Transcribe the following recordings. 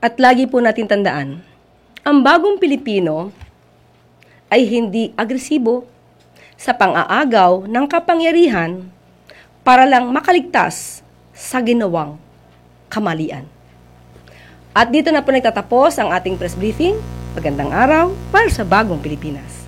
At lagi po natin tandaan, ang bagong Pilipino ay hindi agresibo sa pang-aagaw ng kapangyarihan para lang makaligtas sa ginawang kamalian. At dito na po nagtatapos ang ating press briefing. Magandang araw para sa bagong Pilipinas.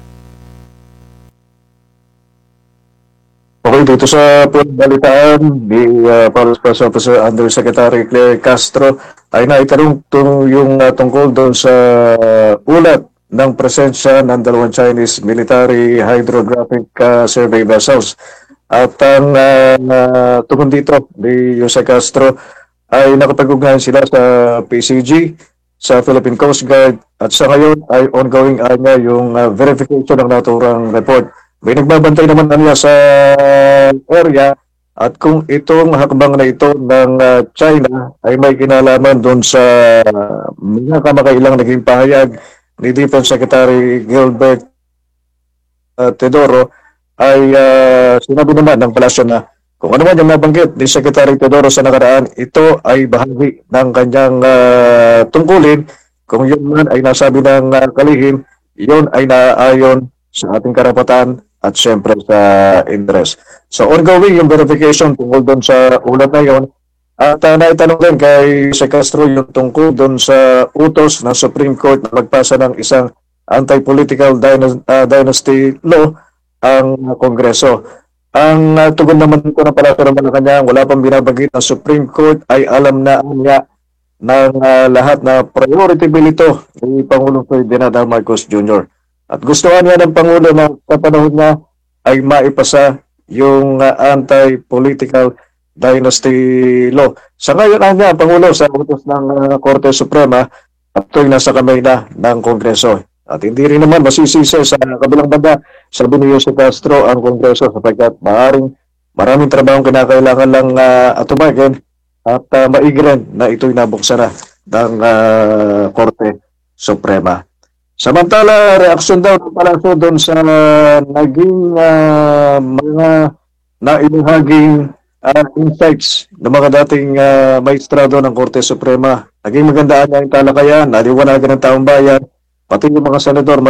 Okay, dito sa balitaan ni Police Press Officer Undersecretary Claire Castro ay naitanong yung tungkol doon sa ulat ng presensya ng dalawang Chinese military hydrographic survey vessels. At ang tungkol dito ni Jose Castro ay nakapag-ugnayan sila sa PCG, sa Philippine Coast Guard, at sa ngayon ay ongoing niya yung verification ng naturang report. May nagbabantay naman niya sa area at kung itong hakbang na ito ng China ay may kinalaman doon sa mga kamakailang naging pahayag ni Defense Secretary Gilbert Teodoro, ay sinabi naman ng palasyo na kung ano man yung nabanggit ni Secretary Teodoro sa nakaraan, ito ay bahagi ng kanyang tungkulin. Kung yun man ay nasabi ng kalihim, yun ay naaayon sa ating karapatan at siyempre sa interest. So ongoing yung verification tungkol doon sa ulat na yun. At naitanong din kay Jose Castro yung tungkol doon sa utos ng Supreme Court na magpasa ng isang anti-political dynasty law ang Kongreso. Ang tugon naman ko na pala sa Malacanang, wala pang binabanggit ng Supreme Court, ay alam na niya ng lahat na priority bill ito ni Pangulong Ferdinand Marcos Jr. At gustuhan niya ng Pangulo na sa panahon niya ay maipasa yung anti-political dynasty law. Sa ngayon niya ang Pangulo sa utos ng Korte Suprema at ito'y nasa kamay na ng Kongreso. At hindi rin naman masisisi sa kabilang banda, sabi ni Jose Castro, ang Kongreso sapagkat maraming trabaho kinakailangan lang atubagan at maigi rin na ito'y nabuksan na ng Korte Suprema. Samantala, reaksyon daw ng palasyo doon sa naging mga naibahaging insights ng mga dating maestrado ng Korte Suprema. Naging magandaan niya yung talakayan, naliwanagan ng taong bayan, pati yung mga senador